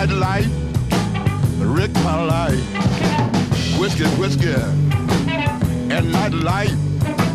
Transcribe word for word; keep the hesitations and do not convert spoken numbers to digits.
nightlight, Rick my life. Whiskey, whiskey, and nightlight.